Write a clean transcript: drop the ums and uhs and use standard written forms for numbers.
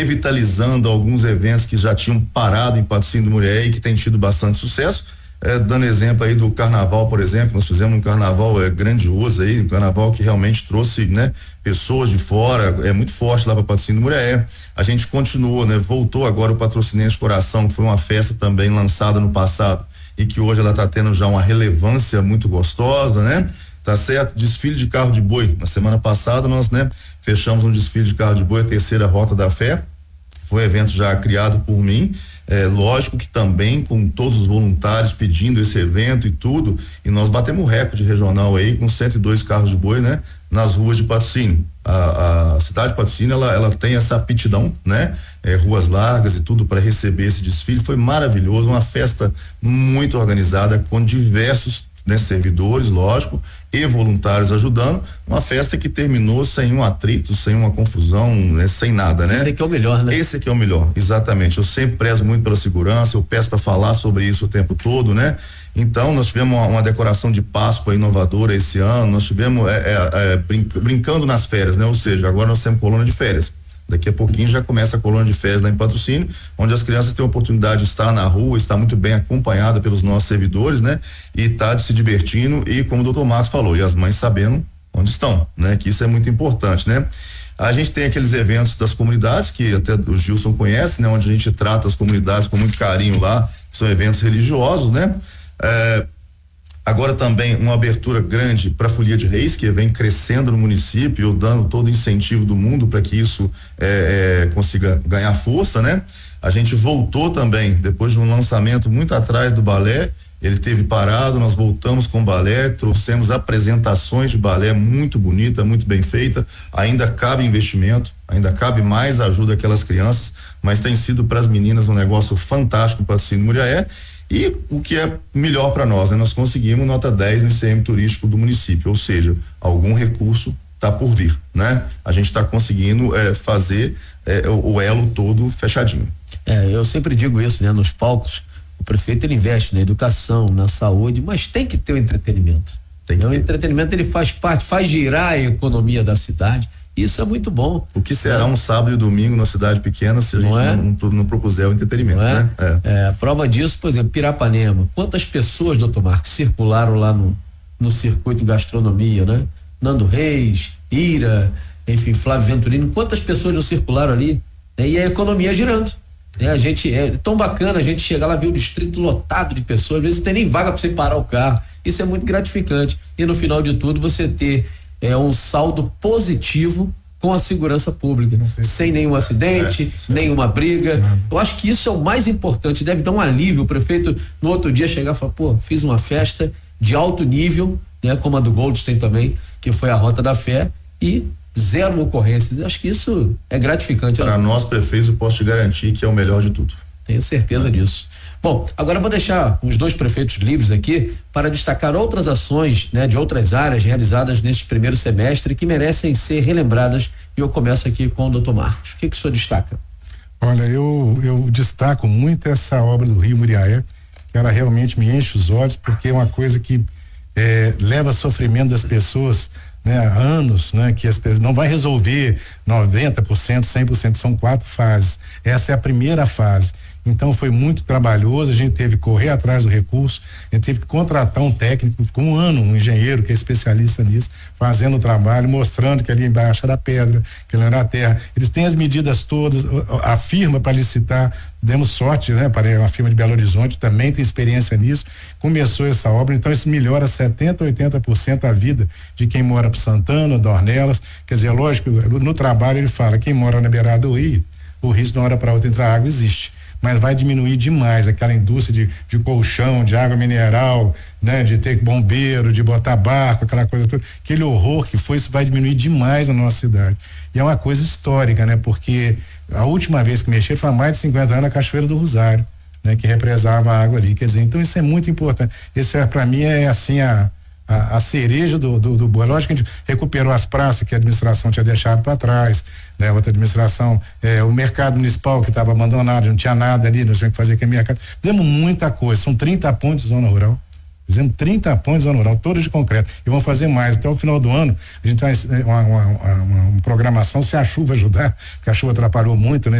revitalizando alguns eventos que já tinham parado em Patrocínio do Muriaé e que tem tido bastante sucesso. Dando exemplo aí do carnaval, por exemplo, nós fizemos um carnaval grandioso aí, um carnaval que realmente trouxe, né, pessoas de fora, muito forte lá para Patrocínio do Muriaé. A gente continuou, né, voltou agora o Patrocinense Coração, que foi uma festa também lançada no passado e que hoje ela está tendo já uma relevância muito gostosa, né? Tá certo? Desfile de carro de boi. Na semana passada nós, né, fechamos um desfile de carro de boi, a terceira Rota da Fé. Foi um evento já criado por mim. Lógico que também com todos os voluntários pedindo esse evento e tudo, e nós batemos o recorde regional aí com 102 carros de boi, né? Nas ruas de Patrocínio. A cidade de Patrocínio, ela tem essa aptidão, né? Ruas largas e tudo para receber esse desfile. Foi maravilhoso, uma festa muito organizada com diversos, né, servidores, lógico, e voluntários ajudando, uma festa que terminou sem um atrito, sem uma confusão, né, sem nada, né? Esse aqui é o melhor, né? Esse aqui é o melhor, exatamente. Eu sempre prezo muito pela segurança, eu peço para falar sobre isso o tempo todo, né? Então, nós tivemos uma decoração de Páscoa inovadora esse ano, nós tivemos brincando nas férias, né? Ou seja, agora nós temos colônia de férias. Daqui a pouquinho já começa a colônia de férias lá em Patrocínio, onde as crianças têm a oportunidade de estar na rua, estar muito bem acompanhada pelos nossos servidores, né? E tá se divertindo e, como o doutor Marcos falou, e as mães sabendo onde estão, né? Que isso é muito importante, né? A gente tem aqueles eventos das comunidades que até o Gilson conhece, né? Onde a gente trata as comunidades com muito carinho lá, que são eventos religiosos, né? Agora também uma abertura grande para a Folia de Reis, que vem crescendo no município, eu dando todo o incentivo do mundo para que isso consiga ganhar força, né? A gente voltou também, depois de um lançamento muito atrás do balé, ele teve parado, nós voltamos com o balé, trouxemos apresentações de balé muito bonita, muito bem feita, ainda cabe investimento, ainda cabe mais ajuda àquelas crianças, mas tem sido para as meninas um negócio fantástico para o Patrocínio Muriaé. E o que é melhor para nós, né? Nós conseguimos nota 10 no ICM turístico do município, ou seja, algum recurso está por vir, né? A gente está conseguindo fazer o elo todo fechadinho. Eu sempre digo isso, né? Nos palcos, o prefeito ele investe na educação, na saúde, mas tem que ter o entretenimento. O entretenimento ele faz parte, faz girar a economia da cidade. Isso é muito bom. O que será um sábado e domingo na cidade pequena se a gente não propuser o entretenimento, né? Prova disso, por exemplo, Pirapanema. Quantas pessoas, doutor Marcos, circularam lá no circuito gastronomia, né? Nando Reis, Ira, enfim, Flávio Venturino, quantas pessoas não circularam ali? E a economia girando. A gente, é tão bacana a gente chegar lá, ver o distrito lotado de pessoas, às vezes não tem nem vaga para você parar o carro. Isso é muito gratificante. E no final de tudo, você ter um saldo positivo com a segurança pública, sem nenhum acidente, nenhuma briga. Eu acho que isso é o mais importante, deve dar um alívio o prefeito no outro dia chegar e falar, fiz uma festa de alto nível, né, como a do Goldstein também, que foi a Rota da Fé, e 0 ocorrências. Eu acho que isso é gratificante. Para nós prefeitos, eu posso te garantir que é o melhor de tudo. Tenho certeza disso. Bom, agora eu vou deixar os dois prefeitos livres aqui para destacar outras ações, né, de outras áreas realizadas neste primeiro semestre que merecem ser relembradas, e eu começo aqui com o doutor Marcos. O que o senhor destaca? Olha, eu destaco muito essa obra do Rio Muriaé, que ela realmente me enche os olhos, porque é uma coisa que leva sofrimento das pessoas, né, há anos, né, que as pessoas não vai resolver 90%, 100%, são 4 fases. Essa é a primeira fase. Então foi muito trabalhoso, a gente teve que correr atrás do recurso, a gente teve que contratar um técnico com um ano, um engenheiro que é especialista nisso, fazendo o trabalho, mostrando que ali embaixo era pedra, que ali era terra. Eles têm as medidas todas, a firma para licitar, demos sorte, né, para uma firma de Belo Horizonte, também tem experiência nisso, começou essa obra, então isso melhora 70%, 80% a vida de quem mora para Santana, Dornelas. Quer dizer, lógico, no trabalho ele fala, quem mora na beirada do rio, o risco de uma hora para outra entrar água existe, mas vai diminuir demais aquela indústria de colchão, de água mineral, né? De ter bombeiro, de botar barco, aquela coisa toda, aquele horror que foi, isso vai diminuir demais na nossa cidade. E é uma coisa histórica, né? Porque a última vez que mexeu foi há mais de 50 anos a Cachoeira do Rosário, né? Que represava a água ali, quer dizer, então isso é muito importante. Isso para mim é assim a cereja do bolo. Lógico que a gente recuperou as praças que a administração tinha deixado para trás, né? Outra administração, o mercado municipal que estava abandonado, não tinha nada ali, nós tínhamos que fazer aquele mercado. Fizemos muita coisa, são 30 pontos de zona rural. Fizemos 30 pontos de zona rural, todos de concreto. E vamos fazer mais. Até o final do ano, a gente tem uma programação, se a chuva ajudar, porque a chuva atrapalhou muito, né?